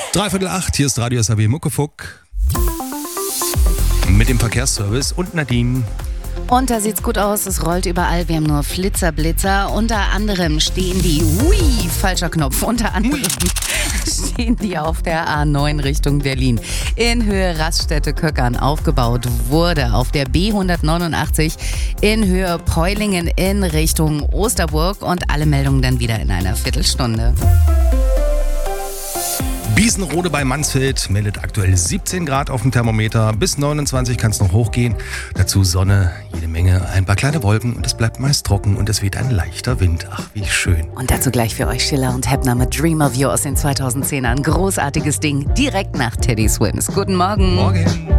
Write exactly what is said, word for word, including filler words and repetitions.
Dreiviertel acht, hier ist Radio S A B Muckefuck mit dem Verkehrsservice und Nadine. Und da sieht's gut aus, es rollt überall, wir haben nur Flitzer, Blitzer. Unter anderem stehen die, ui, falscher Knopf, unter anderem stehen die auf der A neun Richtung Berlin. In Höhe Raststätte-Köckern aufgebaut wurde auf der B hundertneunundachtzig in Höhe Peulingen in Richtung Osterburg und alle Meldungen dann wieder in einer Viertelstunde. Biesenrode bei Mansfeld meldet aktuell siebzehn Grad auf dem Thermometer. Bis neunundzwanzig kann es noch hochgehen. Dazu Sonne, jede Menge, ein paar kleine Wolken und es bleibt meist trocken und es weht ein leichter Wind. Ach, wie schön. Und dazu gleich für euch Schiller und Heppner mit Dream of You aus den zweitausendzehnern. Großartiges Ding, direkt nach Teddy Swims. Guten Morgen. Morgen.